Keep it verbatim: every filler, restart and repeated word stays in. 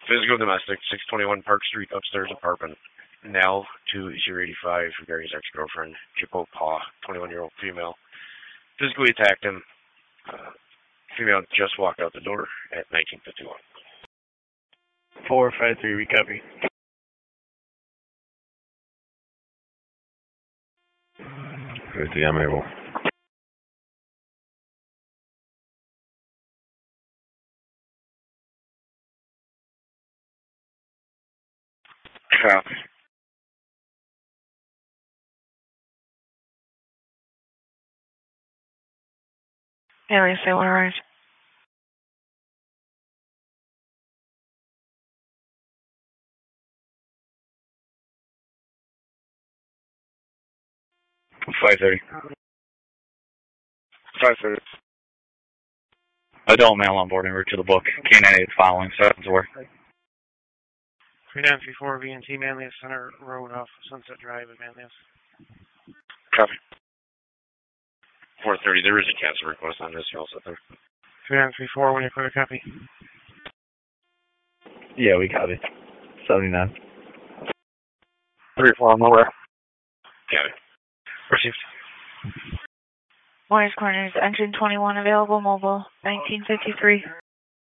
Physical domestic, six twenty-one Park Street, upstairs apartment. Nell, two zero eight five, Gary's ex-girlfriend. Chippo Paw, twenty-one-year-old female. Physically attacked him. Uh, female just walked out the door at nineteen fifty-one. four five three, we copy. fifty, I'm able. Copy. Alias, they want to rise. five thirty. five thirty. Adult male on board en route to the book. K nine eight following. seven to work. three nine three four, V N T, Manlius Center Road off Sunset Drive at Manlius. Copy. four thirty, there is a cancel request on this. You all set there? three nine three four, when you're clear, copy. Yeah, we copy. seventy-nine. three four, I'm aware. Copy. Received. Warner's Corners, engine twenty-one available, mobile, nineteen fifty-three.